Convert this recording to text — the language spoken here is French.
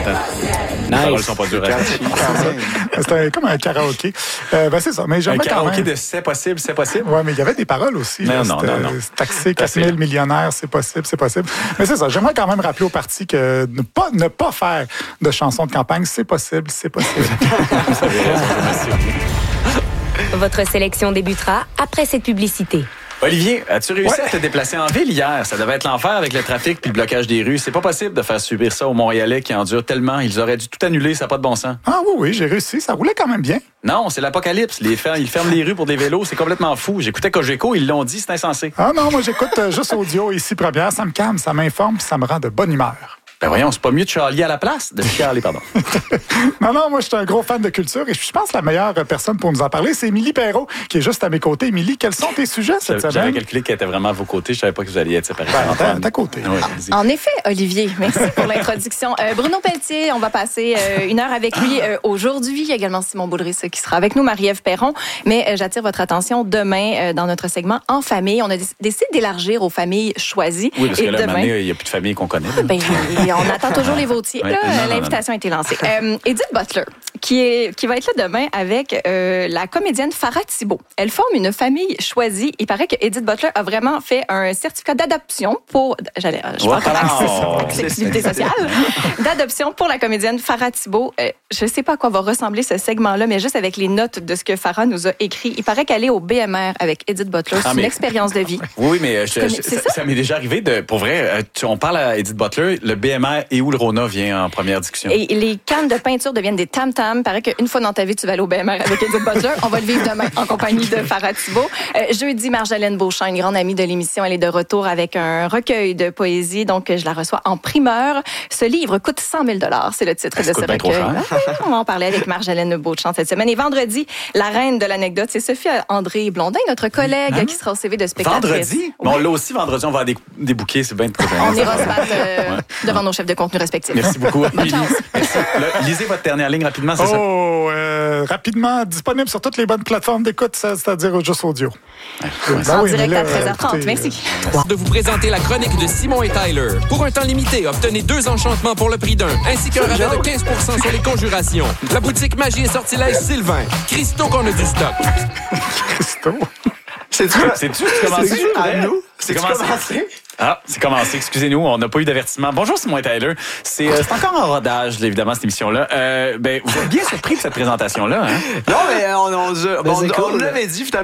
Les paroles sont pas dures. C'était comme un karaoké. C'est ça. Mais j'aimerais un karaoké quand même... de c'est possible. Oui, mais il y avait des paroles aussi. Non. Taxer 4000 millionnaires, c'est possible. Mais c'est ça. J'aimerais quand même rappeler au parti que ne pas faire de chansons de campagne, c'est possible. Votre sélection débutera après cette publicité. Olivier, as-tu réussi à te déplacer en ville hier? Ça devait être l'enfer avec le trafic puis le blocage des rues. C'est pas possible de faire subir ça aux Montréalais qui endurent tellement. Ils auraient dû tout annuler, ça n'a pas de bon sens. Ah oui, j'ai réussi. Ça roulait quand même bien. Non, c'est l'apocalypse. Ils ferment les rues pour des vélos. C'est complètement fou. J'écoutais Cogeco, ils l'ont dit, c'est insensé. Ah non, moi j'écoute juste audio ici première. Ça me calme, ça m'informe puis ça me rend de bonne humeur. Ben voyons, c'est pas mieux de chialer à la place? De chialer, pardon. Non, moi, je suis un gros fan de culture et je pense que la meilleure personne pour nous en parler, c'est Émilie Perrault, qui est juste à mes côtés. Émilie, quels sont tes sujets cette semaine? J'avais calculé qu'elle était vraiment à vos côtés. Je savais pas que vous alliez être séparés. À ta côté. Oui, en effet, Olivier, merci pour l'introduction. Bruno Pelletier, on va passer une heure avec lui aujourd'hui. Il y a également Simon Boulris qui sera avec nous, Marie-Ève Perron. Mais j'attire votre attention demain dans notre segment En famille. On a décidé d'élargir aux familles choisies. Oui, parce que là, demain, il n'y a plus de famille qu'on connaît. On attend toujours les vautiers. Ouais, L'invitation a été lancée. Edith Butler, qui va être là demain avec la comédienne Farah Thibault. Elle forme une famille choisie. Il paraît que Edith Butler a vraiment fait un certificat d'adoption pour... Je parle l'accessibilité sociale. D'adoption pour la comédienne Farah Thibault. Je ne sais pas à quoi va ressembler ce segment-là, mais juste avec les notes de ce que Farah nous a écrit, il paraît qu'aller au BMR avec Edith Butler, c'est une expérience de vie. Oui, mais ça m'est déjà arrivé. Pour vrai, on parle à Edith Butler, le BMR et où le Rona vient en première discussion. Et les cannes de peinture deviennent des tam-tams. Il paraît qu'une fois dans ta vie, tu vas aller au BMR avec Edith Butler. On va le vivre demain en compagnie de Farah Thibault. Jeudi, Marjolaine Beauchamp, une grande amie de l'émission, elle est de retour avec un recueil de poésie. Donc, je la reçois en primeur. Ce livre coûte 100 000 $. C'est le titre de ce recueil. On va en parler avec Marjolaine Beauchamp cette semaine. Et vendredi, la reine de l'anecdote, c'est Sophie André Blondin, notre collègue qui sera au CV de spectatrice. Vendredi? Oui. Bon, là aussi, vendredi, on va avoir des bouquets. C'est bien trop bien. On ira se battre devant nos chefs de contenu respectifs. Merci beaucoup. Merci. Là, lisez votre dernière ligne rapidement, c'est ça? Rapidement, disponible sur toutes les bonnes plateformes d'écoute, c'est-à-dire juste audio. En direct à 13h30. Merci. De vous présenter la chronique de Simon et Tyler. Pour un temps limité, obtenez 2 enchantements pour le prix d'un, ainsi qu'un rabais de 15% sur les conjurations. La boutique Magie et Sortilège Sylvain. Christo qu'on a du stock. Christo? C'est-tu commencé? À nous? C'est commencé? Ah, c'est commencé. Excusez-nous, on n'a pas eu d'avertissement. Bonjour, Simon et Tyler. C'est encore en rodage, là, évidemment, cette émission-là. Vous êtes bien surpris de cette présentation-là, hein? Non, mais on l'avait dit, finalement.